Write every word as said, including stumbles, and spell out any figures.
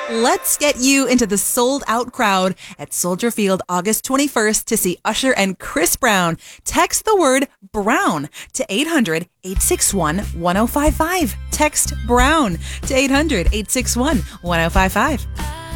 Let's get you into the sold-out crowd at Soldier Field August twenty-first to see Usher and Chris Brown. Text the word BROWN to eight hundred, eight six one, one oh five five. Text BROWN to eight hundred, eight six one, one oh five five.